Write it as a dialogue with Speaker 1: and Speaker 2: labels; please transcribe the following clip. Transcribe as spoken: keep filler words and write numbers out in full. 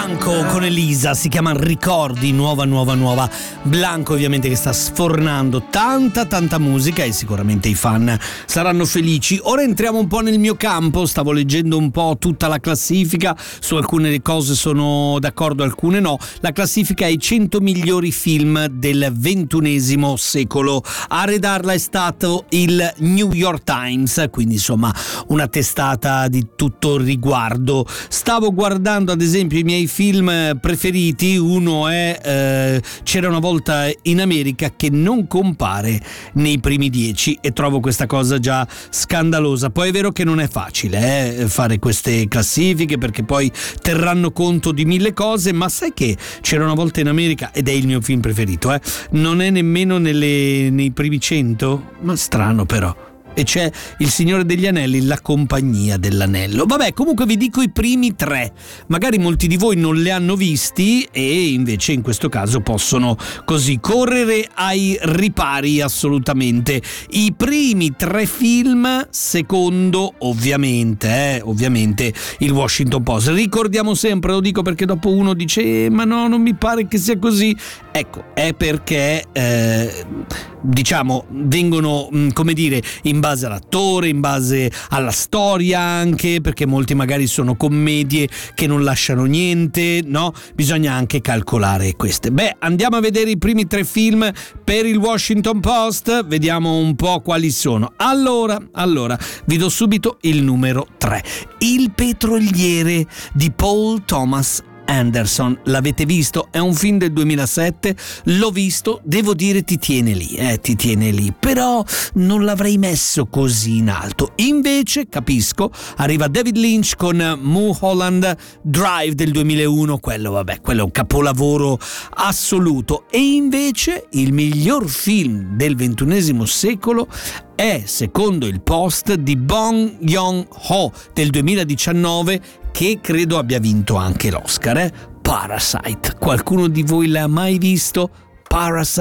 Speaker 1: Blanco con Elisa, si chiama Ricordi, nuova nuova nuova. Blanco ovviamente che sta sfornando tanta tanta musica e sicuramente i fan saranno felici. Ora entriamo un po' nel mio campo, stavo leggendo un po' tutta la classifica, su alcune cose sono d'accordo, alcune no. La classifica è i cento migliori film del ventunesimo secolo. A redarla è stato il New York Times, quindi insomma una testata di tutto riguardo. Stavo guardando ad esempio i miei film preferiti, uno è eh, C'era una volta in America, che non compare nei primi dieci e trovo questa cosa già scandalosa. Poi è vero che non è facile eh, fare queste classifiche, perché poi terranno conto di mille cose, ma sai che C'era una volta in America, ed è il mio film preferito, eh, non è nemmeno nelle, nei primi cento? Ma strano però. E c'è Il Signore degli Anelli, La Compagnia dell'Anello. Vabbè, comunque vi dico i primi tre. Magari molti di voi non li hanno visti e invece in questo caso possono così correre ai ripari assolutamente. I primi tre film, secondo ovviamente, eh, ovviamente il Washington Post. Ricordiamo sempre, lo dico perché dopo uno dice eh, ma no, non mi pare che sia così. Ecco, è perché eh, diciamo vengono, come dire, in base all'attore, in base alla storia anche, perché molti magari sono commedie che non lasciano niente, no? Bisogna anche calcolare queste. Beh, andiamo a vedere i primi tre film per il Washington Post, vediamo un po' quali sono. Allora, allora, vi do subito il numero tre. Il petroliere di Paul Thomas Anderson. L'avete visto? È un film del duemilasette, l'ho visto, devo dire ti tiene lì, eh, ti tiene lì, però non l'avrei messo così in alto. Invece, capisco, arriva David Lynch con Mulholland Drive del duemilauno, quello vabbè, quello è un capolavoro assoluto. E invece il miglior film del ventunesimo secolo è, secondo il Post, di Bong Joon-ho del duemiladiciannove, che credo abbia vinto anche l'Oscar, eh? Parasite. Qualcuno di voi l'ha mai visto? Parasite?